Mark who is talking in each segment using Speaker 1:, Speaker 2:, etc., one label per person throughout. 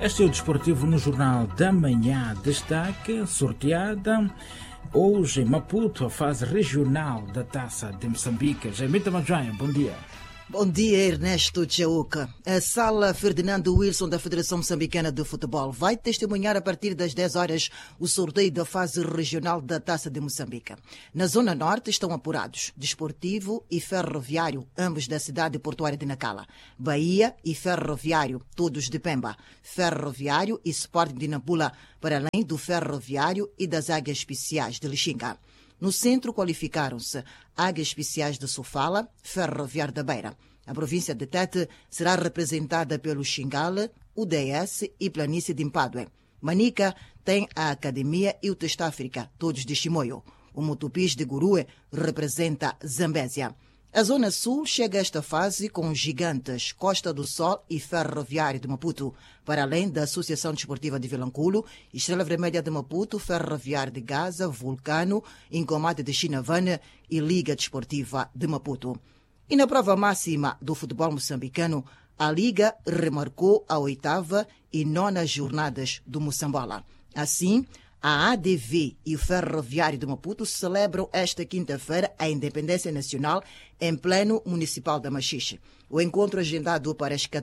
Speaker 1: Este é o Desportivo no Jornal da Manhã. Destaque sorteada hoje em Maputo a fase regional da Taça de Moçambique. Jaimita Majoia, bom dia.
Speaker 2: Bom dia, Ernesto Tchauca. A Sala Ferdinando Wilson da Federação Moçambicana de Futebol vai testemunhar a partir das 10 horas o sorteio da fase regional da Taça de Moçambique. Na Zona Norte estão apurados Desportivo e Ferroviário, ambos da cidade portuária de Nacala. Bahia e Ferroviário, todos de Pemba. Ferroviário e Sporting de Nampula, para além do Ferroviário e das Águias Especiais de Lixinga. No centro qualificaram-se Águias Especiais de Sofala, Ferroviário da Beira. A província de Tete será representada pelo Xingale, UDS e Planície de Mpadue. Manica tem a Academia e o Testafrica, todos de Chimoio. O Mutupis de Gurue representa Zambésia. A Zona Sul chega a esta fase com os gigantes Costa do Sol e Ferroviário de Maputo, para além da Associação Desportiva de Vilanculo, Estrela Vermelha de Maputo, Ferroviário de Gaza, Vulcano, Incomate de Chinavane e Liga Desportiva de Maputo. E na prova máxima do futebol moçambicano, a Liga remarcou a 8ª e 9ª jornadas do Moçambola. Assim, a ADV e o Ferroviário de Maputo celebram esta quinta-feira a Independência Nacional em pleno municipal da Machixe. O encontro agendado para as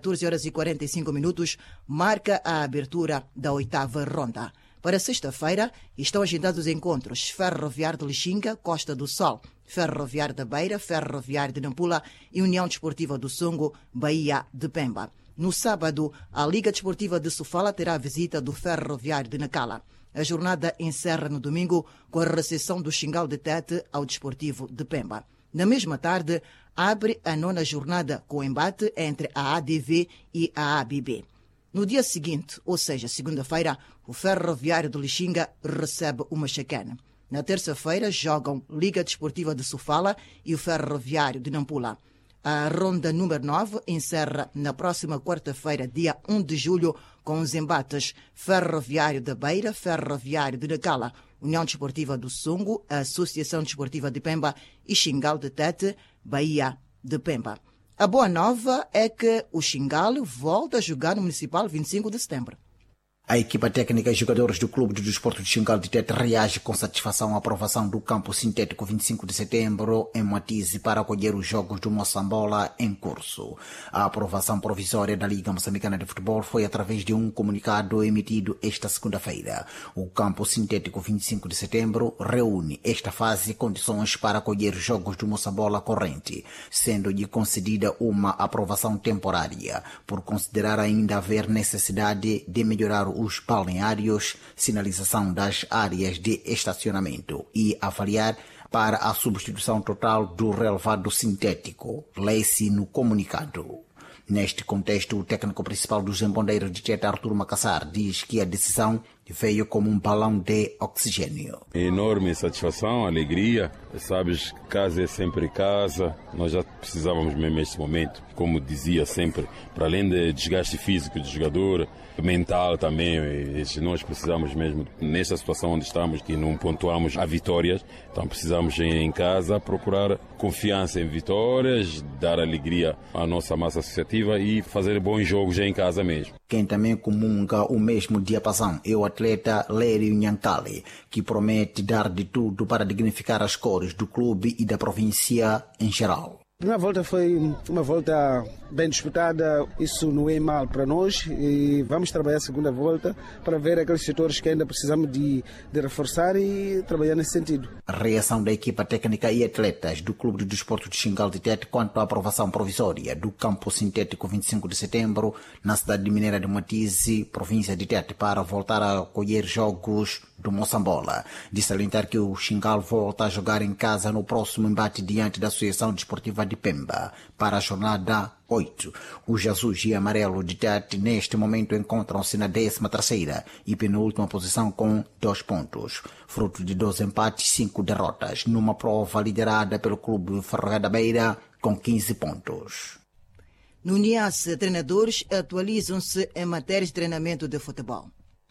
Speaker 2: 14h45 marca a abertura da 8ª ronda. Para sexta-feira estão agendados os encontros Ferroviário de Lixinga, Costa do Sol, Ferroviário da Beira, Ferroviário de Nampula e União Desportiva do Songo, Bahia de Pemba. No sábado, a Liga Desportiva de Sofala terá a visita do Ferroviário de Nacala. A jornada encerra no domingo com a recepção do Xingal de Tete ao Desportivo de Pemba. Na mesma tarde, abre a 9ª jornada com o embate entre a ADV e a ABB. No dia seguinte, ou seja, segunda-feira, o Ferroviário de Lixinga recebe o Machacane. Na terça-feira, jogam Liga Desportiva de Sofala e o Ferroviário de Nampula. A ronda número 9 encerra na próxima quarta-feira, dia 1 de julho, com os embates Ferroviário da Beira, Ferroviário de Nacala, União Desportiva do Songo, Associação Desportiva de Pemba e Xingal de Tete, Bahia de Pemba. A boa nova é que o Xingal volta a jogar no Municipal 25 de setembro.
Speaker 3: A equipa técnica e jogadores do Clube de Desporto de Xingal de Tete reage com satisfação à aprovação do campo sintético 25 de setembro em Matize para acolher os jogos do Moçambola em curso. A aprovação provisória da Liga Moçambicana de Futebol foi através de um comunicado emitido esta segunda-feira. O campo sintético 25 de setembro reúne esta fase condições para acolher os jogos do Moçambola corrente, sendo-lhe concedida uma aprovação temporária, por considerar ainda haver necessidade de melhorar os balneários, sinalização das áreas de estacionamento e avaliar para a substituição total do relevado sintético, lê-se no comunicado. Neste contexto, o técnico principal dos Embondeiros de Tete, Arturo Macassar, diz que a decisão veio como um balão de oxigênio.
Speaker 4: Enorme satisfação, alegria. Sabes, casa é sempre casa. Nós já precisávamos mesmo neste momento, como dizia sempre, para além do desgaste físico do jogador, mental também, nós precisamos mesmo, nesta situação onde estamos, que não pontuamos a vitórias, então precisamos em casa procurar confiança em vitórias, dar alegria à nossa massa associativa e fazer bons jogos em casa mesmo.
Speaker 3: Quem também comunga o mesmo diapasão é o atleta Lério Nhankale, que promete dar de tudo para dignificar as cores do clube e da província em geral.
Speaker 5: A primeira volta foi uma volta bem disputada, isso não é mal para nós e vamos trabalhar a segunda volta para ver aqueles setores que ainda precisamos de reforçar e trabalhar nesse sentido.
Speaker 3: A reação da equipa técnica e atletas do Clube de Desporto de Xingal de Tete quanto à aprovação provisória do campo sintético 25 de setembro na cidade mineira de Matize, província de Tete, para voltar a acolher jogos do Moçambola. De salientar que o Xingal volta a jogar em casa no próximo embate diante da Associação Desportiva de Pemba para a jornada 8. Os azuis e amarelo de Tete neste momento encontram-se na 13ª e penúltima posição com 2 pontos, fruto de 2 empates e 5 derrotas, numa prova liderada pelo Clube Ferroviário da Beira com 15 pontos.
Speaker 2: No NIAS, treinadores atualizam-se em matéria de treinamento de futebol.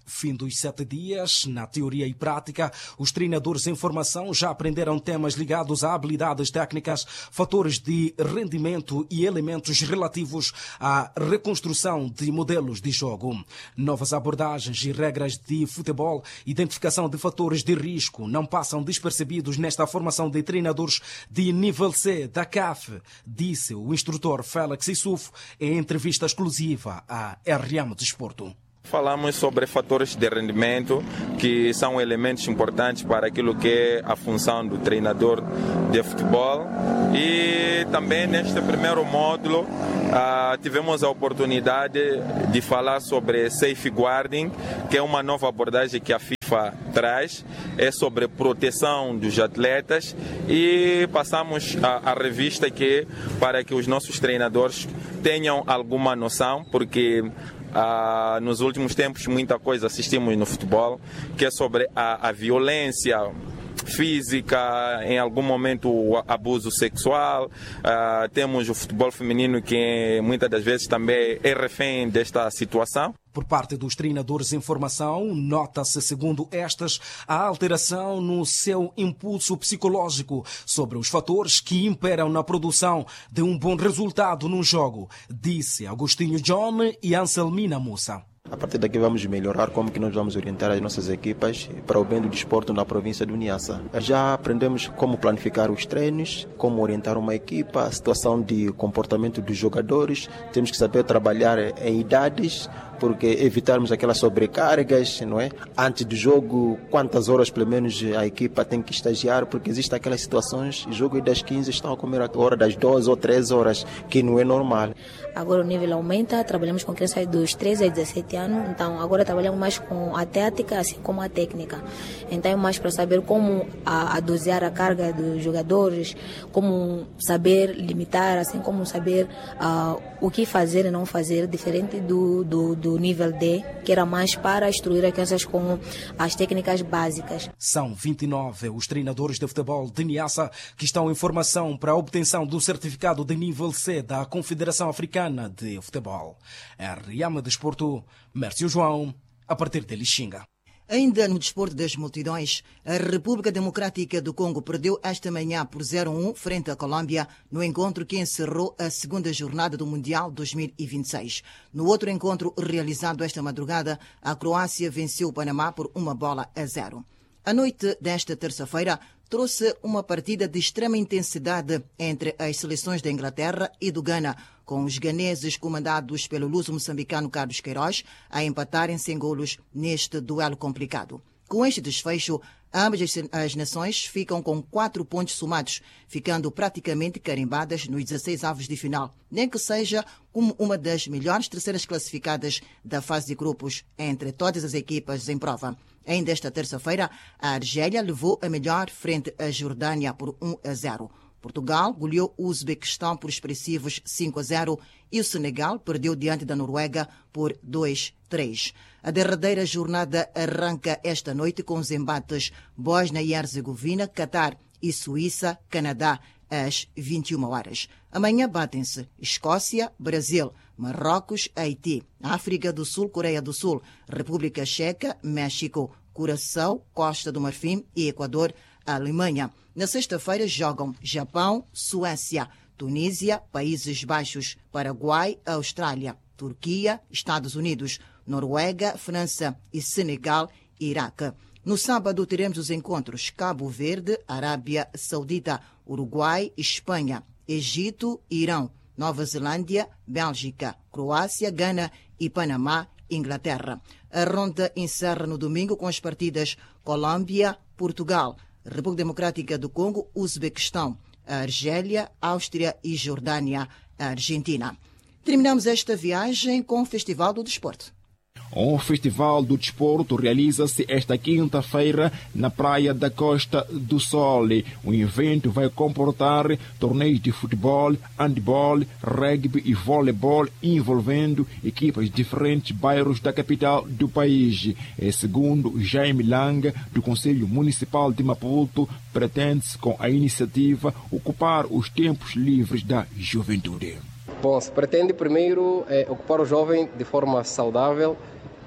Speaker 6: Fim dos 7 dias, na teoria e prática, os treinadores em formação já aprenderam temas ligados a habilidades técnicas, fatores de rendimento e elementos relativos à reconstrução de modelos de jogo. Novas abordagens e regras de futebol, identificação de fatores de risco não passam despercebidos nesta formação de treinadores de nível C da CAF, disse o instrutor Félix Issoufo em entrevista exclusiva à RM Desporto.
Speaker 7: Falamos sobre fatores de rendimento, que são elementos importantes para aquilo que é a função do treinador de futebol. E também neste primeiro módulo tivemos a oportunidade de falar sobre safeguarding, que é uma nova abordagem que a FIFA traz, é sobre proteção dos atletas, e passamos a revista aqui para que os nossos treinadores tenham alguma noção, porque nos últimos tempos muita coisa assistimos no futebol, que é sobre a violência física, em algum momento o abuso sexual. Temos o futebol feminino que muitas das vezes também é refém desta situação.
Speaker 6: Por parte dos treinadores em formação, nota-se, segundo estas, a alteração no seu impulso psicológico sobre os fatores que imperam na produção de um bom resultado num jogo, disse Agostinho John e Anselmina Mussa.
Speaker 8: A partir daqui vamos melhorar como que nós vamos orientar as nossas equipas para o bem do desporto na província do Niassa. Já aprendemos como planificar os treinos, como orientar uma equipa, a situação de comportamento dos jogadores. Temos que saber trabalhar em idades, porque evitarmos aquelas sobrecargas, não é? Antes do jogo, quantas horas pelo menos a equipa tem que estagiar, porque existem aquelas situações, o jogo das 15 estão a comer a hora das 12 ou 13 horas, que não é normal.
Speaker 9: Agora o nível aumenta, trabalhamos com crianças dos 13 a 17 anos, então agora trabalhamos mais com a tática, assim como a técnica. Então é mais para saber como a dosear a carga dos jogadores, como saber limitar, assim como saber o que fazer e não fazer, diferente do nível D, que era mais para instruir as crianças com as técnicas básicas.
Speaker 6: São 29 os treinadores de futebol de Niassa que estão em formação para a obtenção do certificado de nível C da Confederação Africana de Futebol. RM Desporto, Mércio João, a partir de Lixinga.
Speaker 2: Ainda no desporto das multidões, a República Democrática do Congo perdeu esta manhã por 0-1 frente à Colômbia no encontro que encerrou a segunda jornada do Mundial 2026. No outro encontro realizado esta madrugada, a Croácia venceu o Panamá por 1-0. A noite desta terça-feira trouxe uma partida de extrema intensidade entre as seleções da Inglaterra e do Ghana, com os ganeses comandados pelo luso-moçambicano Carlos Queiroz a empatarem sem golos neste duelo complicado. Com este desfecho, ambas as nações ficam com 4 pontos somados, ficando praticamente carimbadas nos 16 avos de final, nem que seja como uma das melhores terceiras classificadas da fase de grupos entre todas as equipas em prova. Ainda esta terça-feira, a Argélia levou a melhor frente à Jordânia por 1-0. Portugal goleou o Uzbequistão por expressivos 5-0 e o Senegal perdeu diante da Noruega por 2-3. A derradeira jornada arranca esta noite com os embates Bósnia e Herzegovina, Catar e Suíça, Canadá, às 21 horas. Amanhã batem-se Escócia, Brasil, Marrocos, Haiti, África do Sul, Coreia do Sul, República Checa, México, Curaçao, Costa do Marfim e Equador, Alemanha. Na sexta-feira jogam Japão, Suécia, Tunísia, Países Baixos, Paraguai, Austrália, Turquia, Estados Unidos, Noruega, França e Senegal, Iraque. No sábado teremos os encontros Cabo Verde, Arábia Saudita, Uruguai, Espanha, Egito, Irão, Nova Zelândia, Bélgica, Croácia, Gana e Panamá, Inglaterra. A ronda encerra no domingo com as partidas Colômbia, Portugal, República Democrática do Congo, Uzbequistão, a Argélia, Áustria e Jordânia, a Argentina. Terminamos esta viagem com o Festival do Desporto.
Speaker 10: O Festival do Desporto realiza-se esta quinta-feira na Praia da Costa do Sol. O evento vai comportar torneios de futebol, handebol, rugby e voleibol envolvendo equipas de diferentes bairros da capital do país. Segundo Jaime Langa, do Conselho Municipal de Maputo, pretende-se com a iniciativa ocupar os tempos livres da juventude.
Speaker 11: Bom, se pretende primeiro ocupar o jovem de forma saudável,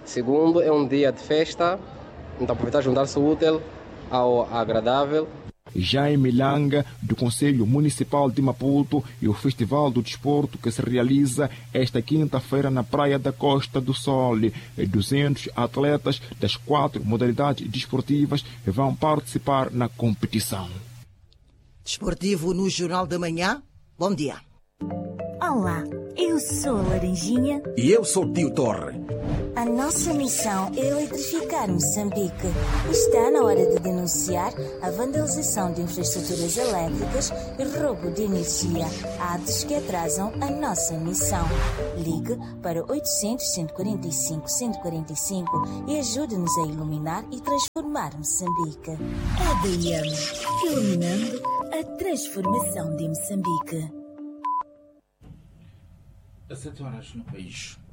Speaker 11: Segundo, é um dia de festa, então aproveitar juntar-se o útil ao agradável.
Speaker 10: Já em Milanga, do Conselho Municipal de Maputo, e o Festival do Desporto que se realiza esta quinta-feira na Praia da Costa do Sol. 200 atletas das 4 modalidades desportivas vão participar na competição.
Speaker 2: Desportivo no Jornal da Manhã. Bom dia.
Speaker 12: Olá, eu sou a Laranjinha.
Speaker 13: E eu sou o Tio Torre.
Speaker 12: A nossa missão é eletrificar Moçambique. Está na hora de denunciar a vandalização de infraestruturas elétricas e roubo de energia, atos que atrasam a nossa missão. Ligue para 800-145-145 e ajude-nos a iluminar e transformar Moçambique. EDM, iluminando a transformação de Moçambique.
Speaker 1: Às 7 horas no país.